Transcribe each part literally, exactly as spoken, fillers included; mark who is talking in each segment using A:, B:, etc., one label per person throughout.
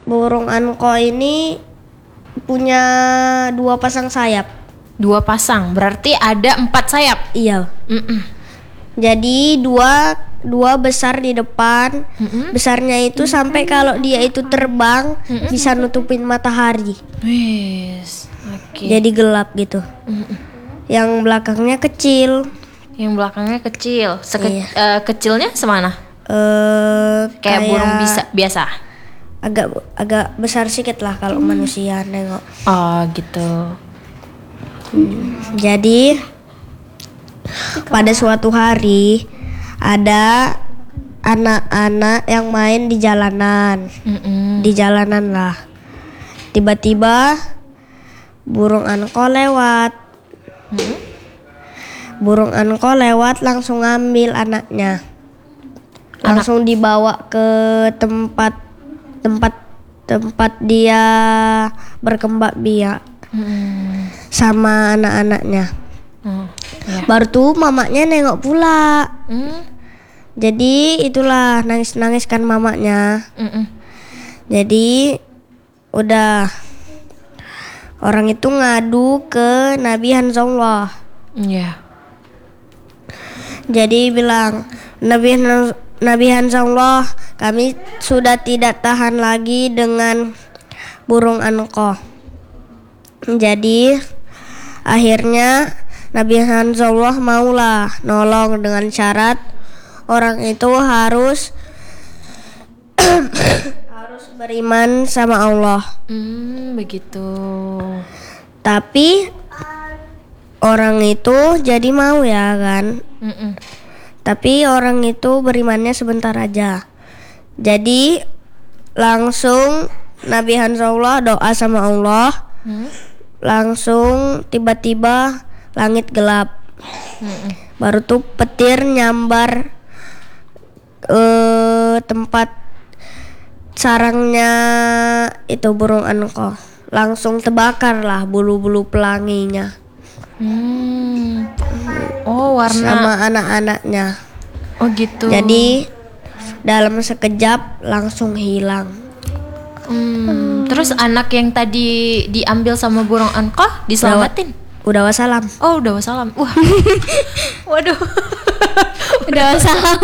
A: burung anko ini punya dua pasang sayap.
B: Dua pasang, berarti ada empat sayap.
A: Iya.
B: Mm-mm.
A: Jadi dua dua besar di depan. Mm-mm. Besarnya itu sampai kalau dia itu terbang Mm-mm. bisa nutupin matahari.
B: Wis, oke. Okay.
A: Jadi gelap gitu. Mm-mm. Yang belakangnya kecil.
B: Yang belakangnya kecil. Seke-
A: iya.
B: uh, kecilnya semana?
A: Uh,
B: kayak,
A: kayak
B: burung bisa biasa.
A: Agak agak besar sedikit lah kalau hmm. manusia nengok.
B: Oh gitu.
A: Hmm. Jadi pada suatu hari ada anak-anak yang main di jalanan. Mm-mm. Di jalanan lah. Tiba-tiba burung anko lewat. Mm-hmm. Burung anko lewat langsung ngambil anaknya. Langsung Anak. dibawa ke tempat tempat tempat dia berkembang biak. Hmm. Sama anak-anaknya. Hmm, ya. Baru tuh mamanya nengok pula. Hmm. Jadi itulah nangis-nangis kan mamanya. Mm-mm. Jadi udah orang itu ngadu ke Nabi Hanzallah. Iya. Yeah. Jadi bilang Nabi Nabi Hanzallah, kami sudah tidak tahan lagi dengan burung anko. Jadi akhirnya Nabi Hanzallah maulah nolong dengan syarat orang itu harus harus beriman sama Allah.
B: Hmm, begitu.
A: Tapi orang itu jadi mau ya kan. Mm-mm. Tapi orang itu berimannya sebentar aja. Jadi langsung Nabi Hanzallah doa sama Allah. Hmm? Langsung tiba-tiba langit gelap. Hmm. Baru tuh petir nyambar uh, tempat sarangnya itu burung anko. Langsung terbakar lah bulu-bulu pelanginya.
B: Hmm. Oh, warna
A: sama anak-anaknya.
B: Oh gitu.
A: Jadi dalam sekejap langsung hilang.
B: Hmm. Hmm. Terus anak yang tadi diambil sama burung anko diselamatin?
A: Udah wassalam.
B: Oh, udah wassalam. Wah. Waduh.
C: Udah wassalam.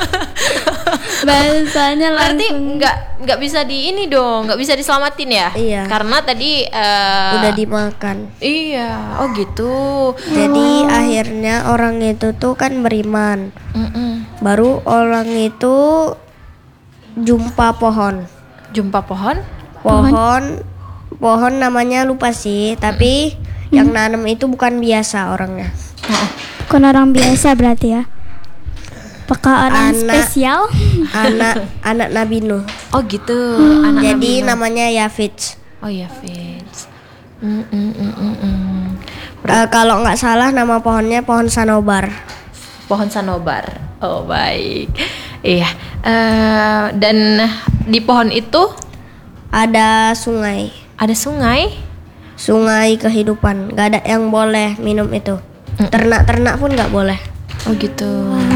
C: Bahasanya
B: berarti
C: langsung
B: nggak nggak bisa di ini dong, nggak bisa diselamatin ya?
A: Iya.
B: Karena tadi uh,
A: udah dimakan.
B: Iya. Oh gitu.
A: Jadi
B: oh.
A: akhirnya orang itu tuh kan beriman. Mm-mm. Baru orang itu jumpa pohon.
B: Jumpa pohon?
A: Pohon, pohon namanya lupa sih, tapi mm. yang nanam itu bukan biasa orangnya.
C: Bukan orang biasa berarti ya? Apakah orang anak, spesial?
A: Anak anak Nabi Nuh.
B: Oh gitu. Hmm. Anak
A: Jadi
B: Nabi
A: namanya Yafits.
B: Oh Yafits. Mm, mm, mm, mm, mm.
A: Uh, kalau nggak salah nama pohonnya pohon sanobar.
B: Pohon sanobar. Oh baik. Iya. Uh, dan di pohon itu
A: ada sungai.
B: Ada sungai?
A: Sungai kehidupan. Gak ada yang boleh minum itu. Mm. Ternak-ternak pun nggak boleh.
B: Oh gitu.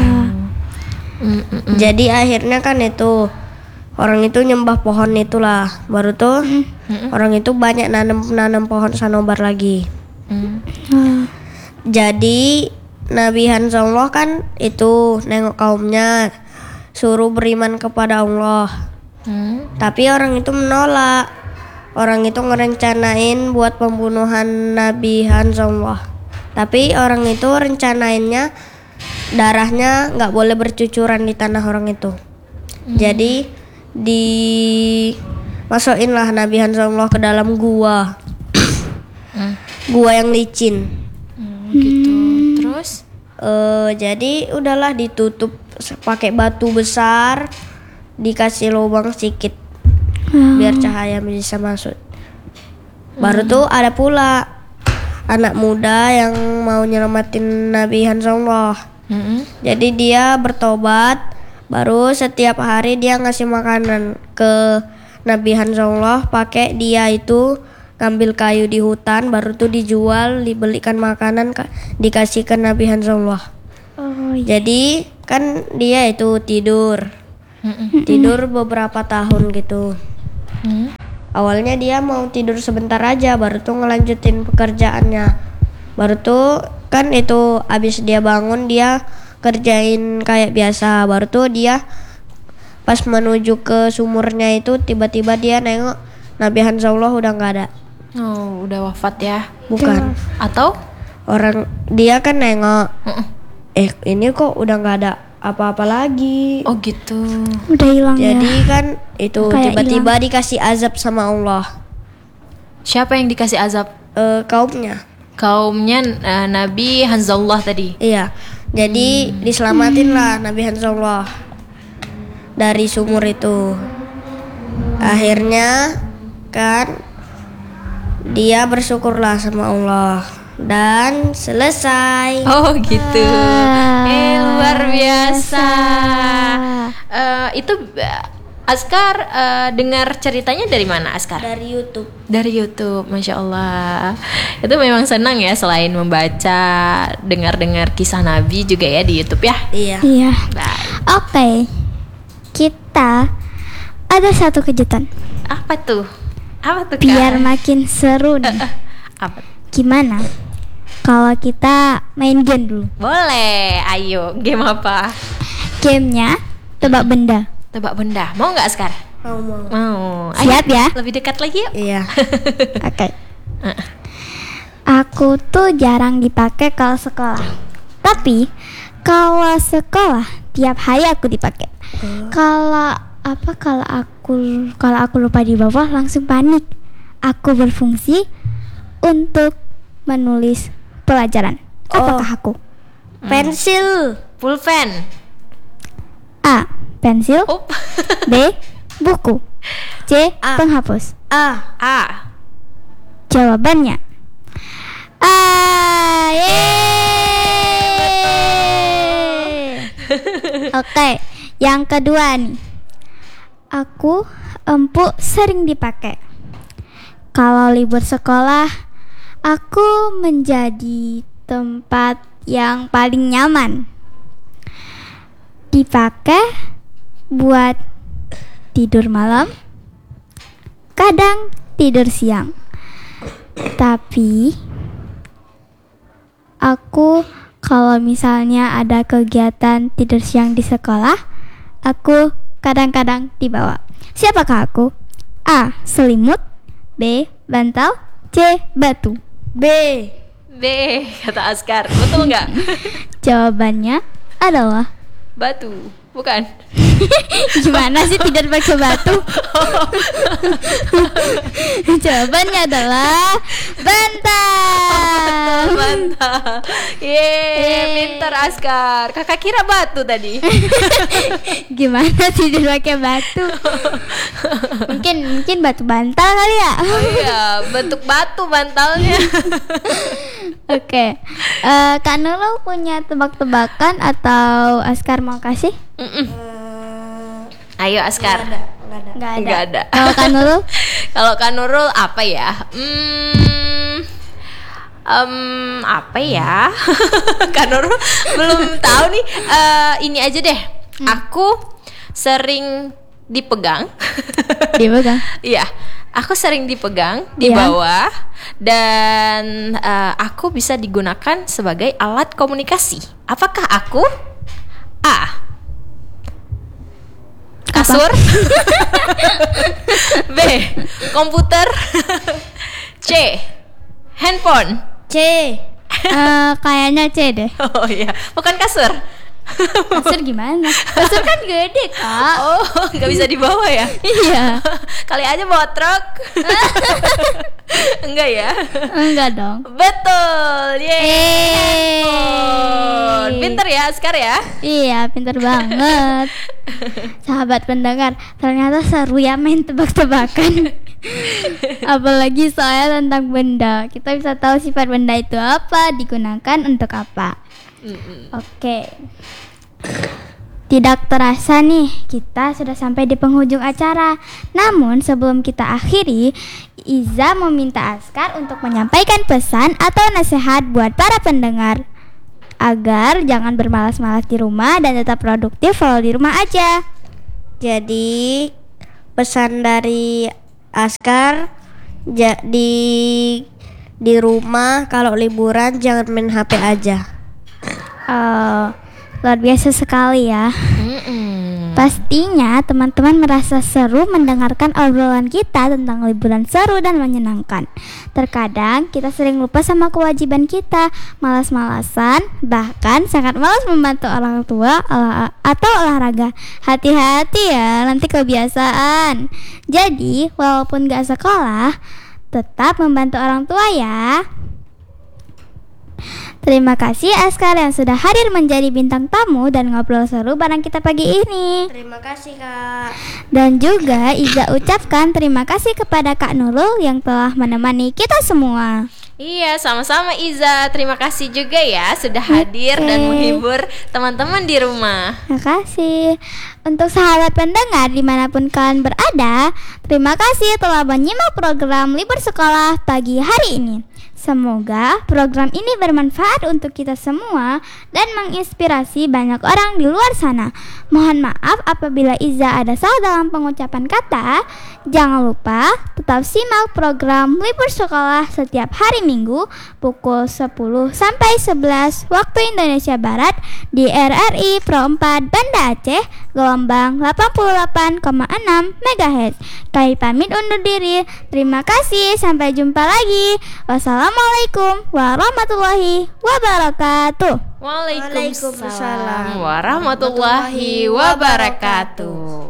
A: Mm-mm. Jadi akhirnya kan itu orang itu nyembah pohon itulah. Baru tuh Mm-mm. orang itu banyak nanam-nanam pohon sanobar lagi. Mm. Mm. Jadi Nabi Hanzallah kan itu nengok kaumnya suruh beriman kepada Allah. Mm. Tapi orang itu menolak. Orang itu ngerencanain buat pembunuhan Nabi Hanzallah. Tapi orang itu rencanainnya darahnya nggak boleh bercucuran di tanah orang itu. Hmm. Jadi dimasukin lah Nabi Hanzallah ke dalam gua. Hmm. Gua yang licin.
B: Hmm, gitu. Terus?
A: Uh, jadi udahlah ditutup pakai batu besar, dikasih lubang sedikit hmm. biar cahaya bisa masuk. Baru hmm. tuh ada pula anak muda yang mau nyelamatin Nabi Hanzallah. Mm-hmm. Jadi dia bertobat, baru setiap hari dia ngasih makanan ke Nabi Hanzallah, pakai dia itu ngambil kayu di hutan, baru tuh dijual, dibelikan makanan, dikasih ke Nabi Hanzallah. Oh, iya. Jadi kan dia itu tidur, mm-hmm. tidur beberapa tahun gitu.
B: Hmm.
A: Awalnya dia mau tidur sebentar aja, baru tuh ngelanjutin pekerjaannya. Baru tuh kan itu abis dia bangun dia kerjain kayak biasa. Baru tuh dia pas menuju ke sumurnya itu tiba-tiba dia nengok Nabi Hanzaullah udah nggak ada.
B: Oh, udah wafat ya?
A: Bukan.
B: Atau?
A: Orang dia kan nengok,
B: Mm-mm.
A: eh ini kok udah nggak ada apa-apa lagi.
B: Oh gitu.
C: Udah hilang
A: Jadi
C: ya.
A: kan itu
C: Kayak
A: tiba-tiba dikasih azab sama Allah.
B: Siapa yang dikasih azab?
A: Eh, kaumnya.
B: Kaumnya eh, Nabi Hanzaullah tadi.
A: Iya. Jadi diselamatin lah Nabi Hanzaullah dari sumur itu. Akhirnya kan dia bersyukurlah sama Allah dan selesai.
B: Oh gitu.
C: Ah,
B: Eh luar biasa.
C: biasa.
B: Eh, itu eh, Askar eh, dengar ceritanya dari mana Askar?
A: Dari YouTube.
B: Dari YouTube, Masya Allah. Itu memang senang ya selain membaca, dengar-dengar kisah Nabi juga ya di YouTube ya.
A: Iya.
C: Iya.
B: Baik.
C: Oke. Kita ada satu kejutan.
B: Apa tuh? Apa tuh Kak?
C: Biar makin seru nih.
B: Apa?
C: Gimana kalau kita main game dulu?
B: Boleh, ayo. Game apa?
C: Gamenya tebak benda.
B: Tebak benda. Mau nggak Askar?
A: Mau mau.
B: Mau.
C: Siap ya?
B: Lebih dekat lagi yuk.
A: Iya.
C: Oke. Aku tuh jarang dipakai kalau sekolah. Tapi kalau sekolah tiap hari aku dipakai. Kalau apa kalau aku kalau aku lupa di bawah langsung panik. Aku berfungsi untuk menulis pelajaran. Apakah aku?
A: Pensil.
B: Pulpen.
C: A. Pensil.
B: Up.
C: B. Buku. C.
A: A.
C: Penghapus.
A: Ah.
B: A.
C: Jawabannya A. Yeay. Oke, yang kedua nih. Aku empuk sering dipakai. Kalau libur sekolah, aku menjadi tempat yang paling nyaman. Dipakai buat tidur malam, kadang tidur siang. Tapi aku kalau misalnya ada kegiatan tidur siang di sekolah, aku kadang-kadang dibawa. Siapakah aku? A. Selimut. B. Bantal. C. Batu.
A: B.
B: B. Kata Askar. Betul nggak?
C: Jawabannya adalah
B: Batu. Bukan.
C: gimana sih tidur pakai batu? Jawabannya adalah bantal.
B: Mantap. Yeay,
C: Yeay.
B: pintar Askar. Kakak kira batu tadi.
C: Gimana tidur pakai batu? Mungkin mungkin batu bantal kali ya.
B: Oh iya, bentuk batu bantalnya.
C: Oke, eh, Kak Nurul punya tebak-tebakan atau Askar mau kasih?
B: Mm-mm. Ayo Askar.
C: Nggak ada.
B: Nggak ada.
C: Kalau Kak Nurul?
B: Kalau Kak Nurul apa ya? Hmm, em, apa ya? Kak Nurul belum tahu nih. Eh, ini aja deh. Aku sering dipegang.
C: Dipegang.
B: Iya, aku sering dipegang di
C: Iya.
B: bawah dan eh, aku bisa digunakan sebagai alat komunikasi. Apakah aku? A. Kasur. B. Komputer. C. Handphone.
A: C.
C: Eh, kayaknya C deh.
B: Oh iya, bukan kasur.
C: Kasur gimana? Kasur kan gede, Kak.
B: Oh, nggak bisa dibawa ya?
C: Iya.
B: Kali aja bawa truk. Enggak ya?
C: Enggak dong.
B: Betul. Yeay.
C: Yeay.
B: Pinter ya Askar ya?
C: Iya, pintar banget. Sahabat pendengar, ternyata seru ya main tebak-tebakan. Apalagi soalnya tentang benda. Kita bisa tahu sifat benda itu apa, digunakan untuk apa.
B: Mm-mm.
C: Oke. Tidak terasa nih, kita sudah sampai di penghujung acara. Namun sebelum kita akhiri, Iza meminta Askar untuk menyampaikan pesan atau nasihat buat para pendengar agar jangan bermalas-malas di rumah dan tetap produktif kalau di rumah aja.
A: Jadi pesan dari Askar ja- di di rumah kalau liburan jangan main H P aja.
C: Oh, luar biasa sekali ya.
B: Mm-mm.
C: Pastinya teman-teman merasa seru mendengarkan obrolan kita tentang liburan seru dan menyenangkan. Terkadang kita sering lupa sama kewajiban kita, malas-malasan, bahkan sangat malas membantu orang tua olah- atau olahraga. Hati-hati ya, nanti kebiasaan. Jadi, walaupun gak sekolah, tetap membantu orang tua ya. Terima kasih Askar yang sudah hadir menjadi bintang tamu dan ngobrol seru bareng kita pagi ini.
A: Terima kasih Kak.
C: Dan juga Iza ucapkan terima kasih kepada Kak Nurul yang telah menemani kita semua.
B: Iya, sama-sama Iza. Terima kasih juga ya sudah hadir
C: Oke.
B: dan menghibur teman-teman di rumah.
C: Terima kasih. Untuk sahabat pendengar dimanapun kalian berada, terima kasih telah menyimak program Libur Sekolah pagi hari ini. Semoga program ini bermanfaat untuk kita semua dan menginspirasi banyak orang di luar sana. Mohon maaf apabila Iza ada salah dalam pengucapan kata. Jangan lupa tetap simak program Libur Sekolah setiap hari Minggu pukul sepuluh sampai sebelas waktu Indonesia Barat di R R I Pro empat Banda Aceh, gelombang delapan puluh delapan koma enam megahertz. Kami pamit undur diri. Terima kasih, sampai jumpa lagi. Wassalamualaikum warahmatullahi wabarakatuh.
B: Waalaikumsalam
A: Waalaikumsalam
B: warahmatullahi wabarakatuh.